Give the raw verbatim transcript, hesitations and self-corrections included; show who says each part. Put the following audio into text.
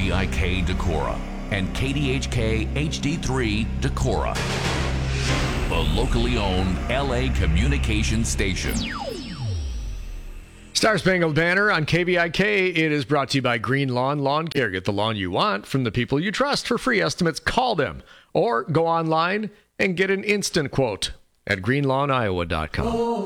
Speaker 1: V I K Decorah and K D H K H D three Decorah, the locally owned L A communication station.
Speaker 2: Star Spangled Banner on K V I K. It is brought to you by Green Lawn Lawn Care. Get the lawn you want from the people you trust. For free estimates, call them or go online and get an instant quote at green lawn iowa dot com.